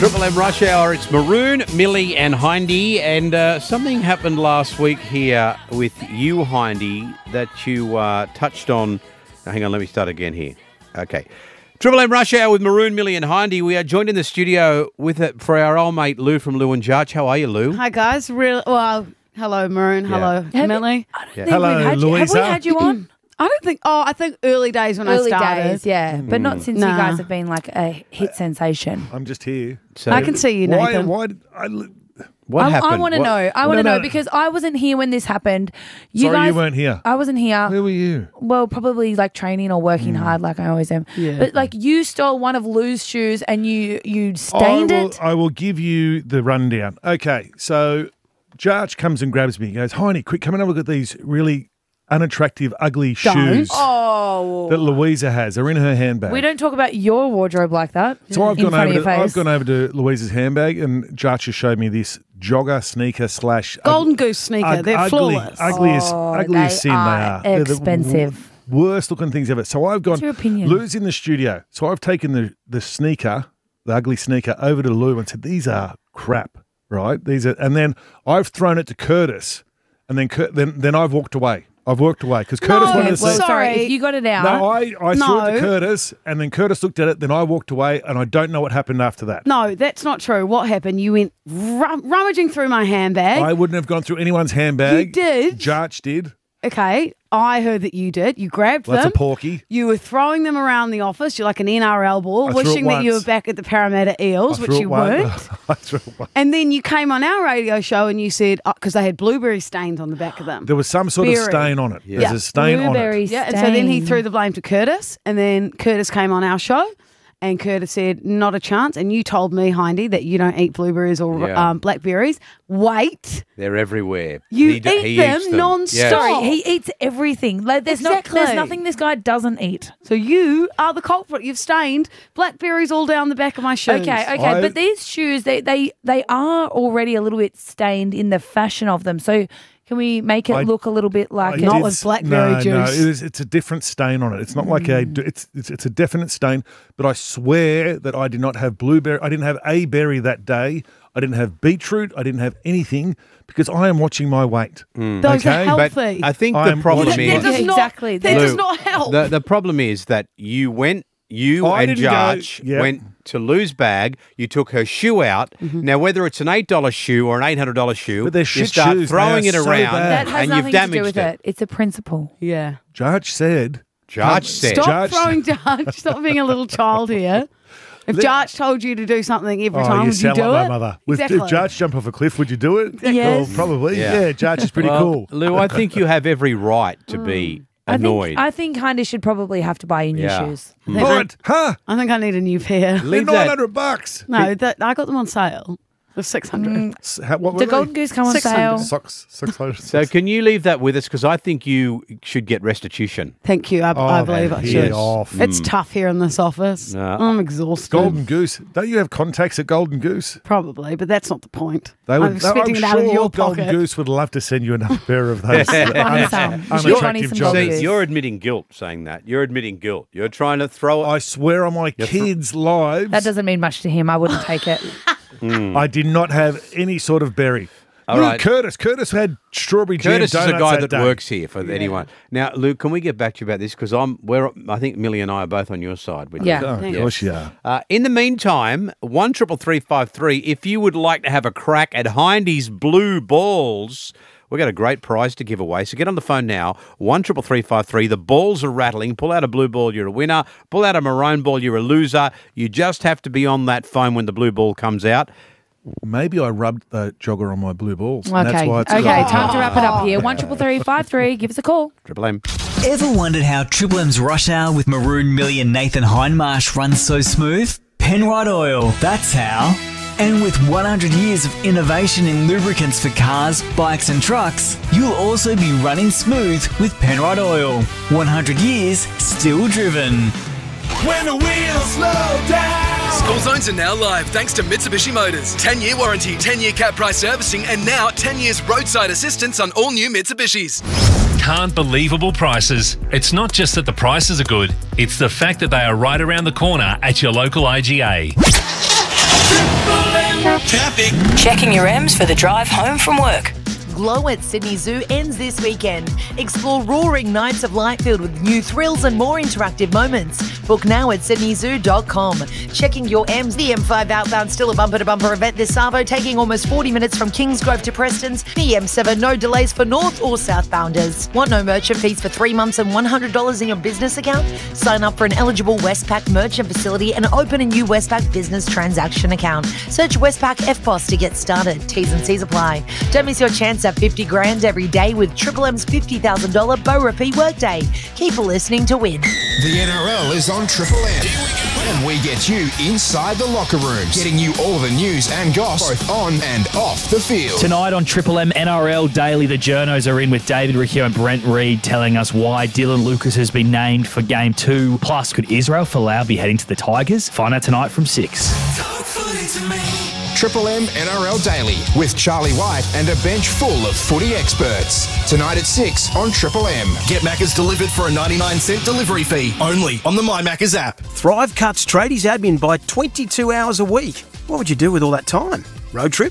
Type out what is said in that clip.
Triple M Rush Hour. It's Maroon, Millie and Hindy. And something happened last week here with you, Hindy, that you touched on. Hang on, let me start again here. Okay. Triple M Rush Hour with Maroon, Millie and Hindy. We are joined in the studio for our old mate Lou from Lou and Judge. How are you, Lou? Hi, guys. Hello, Maroon. Hello, Millie. Hello, Louisa. Have we had you on? I think early days when I Early started. days, yeah. But not since Nah. you guys have been like a hit sensation. I'm just here. So, I can see you, Nathan. what happened? I want to know. I want to know because I wasn't here when this happened. You weren't here. I wasn't here. Where were you? Well, probably like training or working hard like I always am. Yeah. But like you stole one of Lou's shoes and you stained it. I will give you the rundown. Okay, so Jarch comes and grabs me. He goes, Heine, quick, come and have a look at these really unattractive, ugly shoes that Louisa has. They're in her handbag. We don't talk about your wardrobe like that. So I've in gone front of over your face. I've gone over to Louisa's handbag and Jarch has showed me this jogger sneaker / Golden Goose sneaker. They're flawless. Ugly as sin they are. They're the expensive. worst looking things ever. So I've gone. What's your opinion? Lou's in the studio. So I've taken the sneaker, the ugly sneaker, over to Lou and said, these are crap, right? These are, and then I've thrown it to Curtis, and then I've walked away. I've walked away because Curtis wanted to see. Sorry, if you got it out. No, I threw it to Curtis, and then Curtis looked at it. Then I walked away, and I don't know what happened after that. No, that's not true. What happened? You went rummaging through my handbag. I wouldn't have gone through anyone's handbag. You did. Jarch did. Okay, I heard that you did. You grabbed That's them. a porky. You were throwing them around the office. You're like an NRL ball, I threw it wishing that you were once. back at the Parramatta Eels, which you weren't. I threw it once. And then you came on our radio show and you said, because they had blueberry stains on the back of them. There was some sort Berry. of stain on it. Yeah. There's a stain Blueberry on it. Yeah, and so then he stain. threw the blame to Curtis, and then Curtis came on our show, and Curtis said, not a chance. And you told me, Hindy, that you don't eat blueberries or Yeah. blackberries. Wait. They're everywhere. You He them eats non-stop. Sorry, he eats everything. Like there's Exactly. there's nothing this guy doesn't eat. So you are the culprit. You've stained blackberries all down the back of my shoes. Okay, but these shoes they are already a little bit stained in the fashion of them. So can we make it look a little bit like Not it? with blackberry juice. No, it's a different stain on it. It's not like it's a definite stain. But I swear that I did not have blueberry. I didn't have a berry that day. I didn't have beetroot. I didn't have anything because I am watching my weight. Those Okay, are But healthy. I think the I'm problem watching is... it. does not, Exactly. That Lou, does not help. The problem is that you and didn't go- Jarch Yep. went to Lou's bag. You took her shoe out. Mm-hmm. Now, whether it's an $8 shoe or an $800 shoe, But they're you shit start shoes. throwing They it are so around bad. That has and nothing you've to damaged do with it. It's a principle. Yeah. Jarch said. Jarch said. Stop Jarch- throwing Jarch. Stop being a little child here. If Jarch told you to do something every Oh, time, you would you sound do like it? my mother. Exactly. If Jarch jumped off a cliff, would you do it? Yes. Well, probably. Yeah. Yeah, Jarch is pretty Well, cool. Lou, I think you have every right to be annoyed. I think Hindy should probably have to buy you new Yeah. shoes. What? Huh? I think I need a new pair. They're Leave that. $900. No, I got them on sale. It was 600. What were The they? Golden Goose come on 600. sale. Socks. 600. So can you leave that with us? Because I think you should get restitution. Thank you. I believe I Get should. off. It's tough here in this office. No. I'm exhausted. Golden Goose. Don't you have contacts at Golden Goose? Probably, but that's not the point. They I'm would. expecting I'm it out of sure your Golden pocket. Goose would love to send you another pair of those On some. You should try me unattractive some joggers. Golden Goose. You're admitting guilt saying that. You're admitting guilt. You're trying to throw it. I swear on my kids' lives, That doesn't mean much to him. I wouldn't take it. I did not have any sort of berry. All Look, right. Curtis had strawberry jam Curtis is donuts a guy that day. works here for anyone. Now, Luke, can we get back to you about this? Because I think Millie and I are both on your side. With Yeah. you. Oh, of course you are. In the meantime, 133353. If you would like to have a crack at Hindy's blue balls, we've got a great prize to give away. So get on the phone now. 133353. The balls are rattling. Pull out a blue ball, you're a winner. Pull out a maroon ball, you're a loser. You just have to be on that phone when the blue ball comes out. Maybe I rubbed the jogger on my blue balls. and Okay. that's why it's Okay. gone. Time to wrap it up here. 133353. Give us a call. Triple M. Ever wondered how Triple M's Rush Hour with Maroon, Millie and Nathan Hindmarsh runs so smooth? Penrite Oil, that's how. And with 100 years of innovation in lubricants for cars, bikes and trucks, you'll also be running smooth with Penrite Oil. 100 years, still driven. When the wheels slow down. School zones are now live thanks to Mitsubishi Motors. 10-year warranty, 10-year cap price servicing, and now 10 years roadside assistance on all new Mitsubishis. Can't believable prices. It's not just that the prices are good, it's the fact that they are right around the corner at your local IGA. Checking your M's for the drive home from work. Glow at Sydney Zoo ends this weekend. Explore roaring nights of Lightfield with new thrills and more interactive moments. Book now at sydneyzoo.com. Checking your M's. The M5 outbound still a bumper-to-bumper event this Savo, taking almost 40 minutes from Kingsgrove to Preston's. The M7, no delays for north or southbounders. Want no merchant fees for 3 months and $100 in your business account? Sign up for an eligible Westpac merchant facility and open a new Westpac business transaction account. Search Westpac FPOS to get started. T's and C's apply. Don't miss your chance at 50 grand every day with Triple M's $50,000 Bo Repeat Workday. Keep listening to win. The NRL is on Triple M. And we get you inside the locker rooms, getting you all the news and goss, both on and off the field. Tonight on Triple M NRL Daily, the Journos are in with David Riccio and Brent Reid telling us why Dylan Lucas has been named for Game 2. Plus, could Israel Folau be heading to the Tigers? Find out tonight from 6. Triple M NRL Daily with Charlie White and a bench full of footy experts. Tonight at 6 on Triple M. Get Macca's delivered for a 99-cent delivery fee, only on the My Macca's app. Thrive cuts tradies admin by 22 hours a week. What would you do with all that time? Road trip?